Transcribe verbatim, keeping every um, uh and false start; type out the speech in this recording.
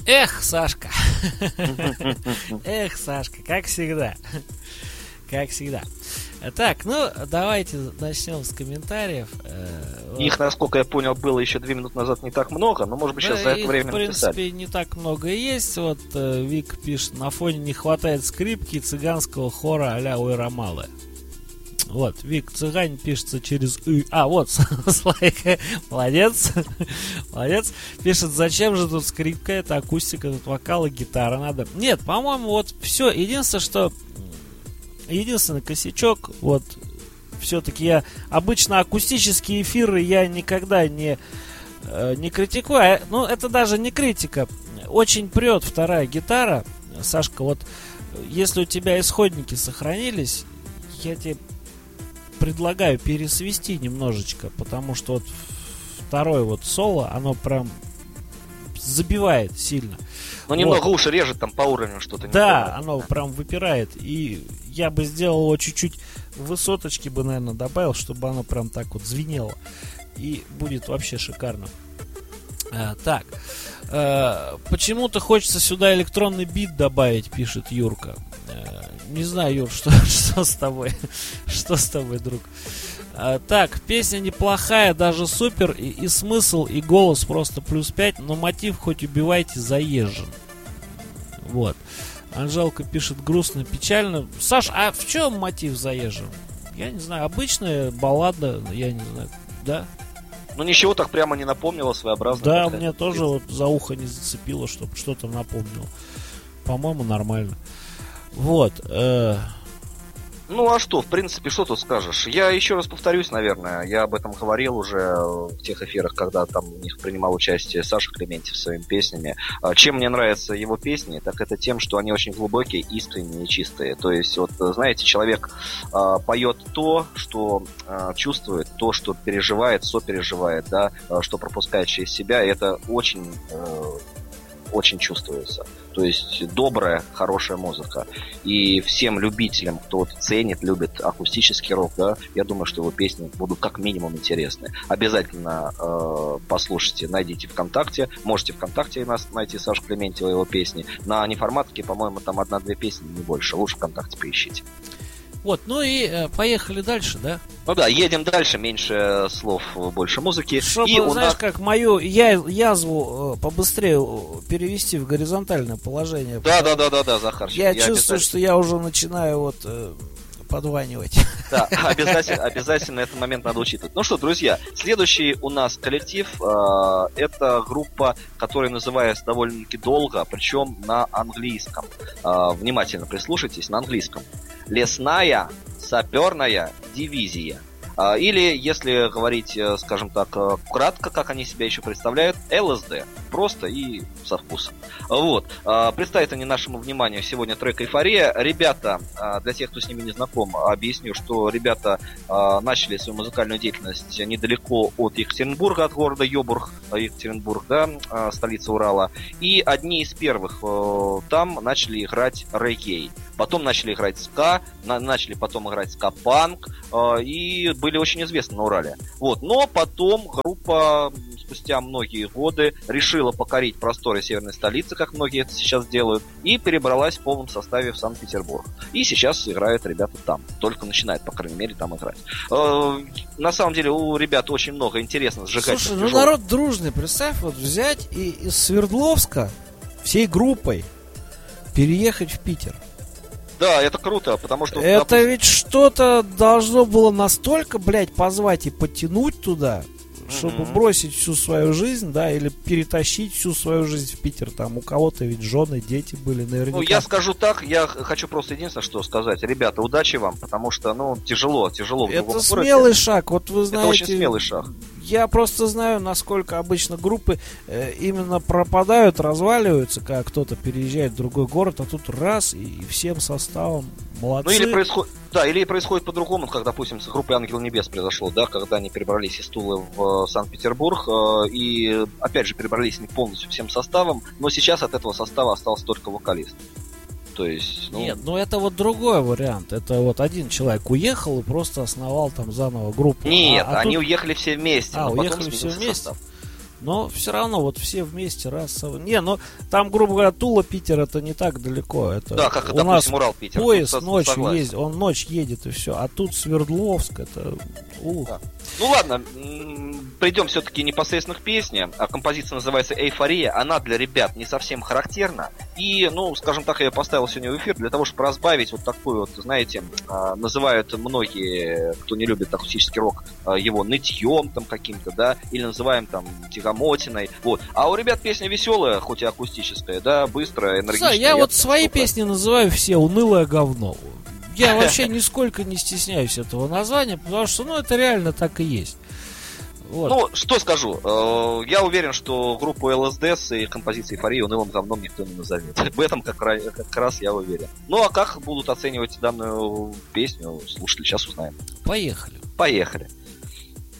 Эх, Сашка. Эх, Сашка, как всегда. Как всегда. Так, ну, давайте начнем с комментариев. Их, насколько я понял, было еще две минуты назад не так много, но, может быть, сейчас да, за это их, время в принципе, написали. не так много и есть. Вот Вик пишет, на фоне не хватает скрипки и цыганского хора а-ля Ой Ромалы. Вот, Вик, цыгань пишется через «ы». А, вот, Слайка, молодец, молодец. Пишет, зачем же тут скрипка, это акустика, тут вокал и гитара надо. Нет, по-моему, вот все. Единственное, что... Единственный косячок, вот, все-таки я... Обычно акустические эфиры я никогда не, не критикую. Ну, это даже не критика. Очень прет вторая гитара. Сашка, вот, если у тебя исходники сохранились, я тебе предлагаю пересвести немножечко, потому что вот второе вот соло, оно прям забивает сильно. Ну, немного вот. уши режет там по уровню что-то. Да, оно прям выпирает. И я бы сделал его чуть-чуть высоточки бы, наверное, добавил, чтобы оно прям так вот звенело. И будет вообще шикарно. А, так. А, почему-то хочется сюда электронный бит добавить, пишет Юрка. А, не знаю, Юр, что, что с тобой? Что с тобой, друг? А, так, песня неплохая, даже супер, и, и смысл, и голос просто плюс пять, но мотив хоть убивайте заезжен. Вот. Анжелка пишет грустно, печально. Саш, а в чем мотив заезжен? Я не знаю, обычная баллада, я не знаю, да? Ну, ничего так прямо не напомнило, своеобразно. Да, мне тоже вот за ухо не зацепило, чтобы что-то напомнило. По-моему, нормально. Вот. Э- Ну, а что, в принципе, что тут скажешь? Я еще раз повторюсь, наверное, я об этом говорил уже в тех эфирах, когда там в них принимал участие Саша Клементьев своими песнями. Чем мне нравятся его песни, так это тем, что они очень глубокие, искренние и чистые. То есть, вот, знаете, человек э, поет то, что э, чувствует, то, что переживает, сопереживает, да, э, что пропускает через себя, и это очень... Э, очень чувствуется. То есть добрая, хорошая музыка. И всем любителям, кто вот ценит, любит акустический рок, да, я думаю, что его песни будут как минимум интересны. Обязательно э, послушайте, найдите ВКонтакте. Можете ВКонтакте нас найти, Сашу Клементьева, его песни. На неформатке, по-моему, там одна-две песни, не больше. Лучше ВКонтакте поищите. Вот, ну и э, поехали дальше, да? Ну да, едем дальше, меньше слов, больше музыки. Чтобы, и у знаешь, нас... как мою я, язву э, побыстрее перевести в горизонтальное положение. Да, да, да, да, да, Захарчик. Я, я чувствую, что я уже начинаю вот э, подванивать. Да, обязательно, обязательно этот момент надо учитывать. Ну что, друзья, следующий у нас коллектив, э, это группа, которая называется довольно-таки долго, причем на английском. Э, внимательно прислушайтесь, на английском. Лесная саперная дивизия. Или, если говорить, скажем так, кратко, как они себя еще представляют, эл эс дэ. Просто и со вкусом. Вот. Представят они нашему вниманию сегодня трек «Эйфория». Ребята, для тех, кто с ними не знаком, объясню, что ребята начали свою музыкальную деятельность недалеко от Екатеринбурга, от города Йобург, Екатеринбург, да, столица Урала. И одни из первых там начали играть реггей. Потом начали играть ска, на, начали потом играть ска-панк э, и были очень известны на Урале. Вот. Но потом группа спустя многие годы решила покорить просторы северной столицы, как многие это сейчас делают, и перебралась в полном составе в Санкт-Петербург. И сейчас играют ребята там. Только начинают, по крайней мере, там играть. Э, на самом деле у ребят очень много интересно сжигать. Слушай, ну народ дружный, представь, вот взять и из Свердловска всей группой переехать в Питер. Да, это круто, потому что... Это допустим... ведь что-то должно было настолько, блядь, позвать и подтянуть туда, чтобы mm-hmm. бросить всю свою жизнь, да, или перетащить всю свою жизнь в Питер. Там у кого-то ведь жены, дети были наверняка. Ну, я скажу так, я хочу просто единственное, что сказать. Ребята, удачи вам, потому что, ну, тяжело, тяжело. Это смелый шаг, вот вы знаете... Это очень смелый шаг. Я просто знаю, насколько обычно группы э, именно пропадают, разваливаются, когда кто-то переезжает в другой город, а тут раз и, и всем составом. Молодцы. Ну или происходит, да, или происходит по-другому, как, допустим, с группой Ангел Небес произошло, да, когда они перебрались из Тулы в Санкт-Петербург, э, и опять же перебрались не полностью всем составом, но сейчас от этого состава остался только вокалист. То есть, ну... Нет, ну это вот другой вариант. Это вот один человек уехал и просто основал там заново группу. Нет, а, а они тут... уехали все вместе. А, но уехали потом все вместе? Состав. Но все равно вот все вместе раз... Не, ну там, грубо говоря, Тула, Питер, это не так далеко. Это да, как, у допустим, нас Урал, Питер. поезд Тут ночью согласен. ездит, он ночь едет и все. А тут Свердловск, это... Ух. Да. Ну ладно, придем все-таки непосредственно к песне. Композиция называется «Эйфория». Она для ребят не совсем характерна. И, ну, скажем так, я ее поставил сегодня в эфир для того, чтобы разбавить вот такой вот, знаете, называют многие, кто не любит акустический рок, его нытьем там каким-то, да, или называем там тягомотиной. Вот. А у ребят песня веселая, хоть и акустическая, да, быстрая, энергичная. Я, я вот свои сколько... песни называю все «Унылое говно». Я вообще нисколько не стесняюсь этого названия, потому что, ну, это реально так и есть. Вот. Ну, что скажу, я уверен, что группу эл эс ди с и композицией «Эйфория» унылым говном никто не назовет. В этом как, как раз я уверен. Ну, а как будут оценивать данную песню, слушатели, сейчас узнаем. Поехали. Поехали.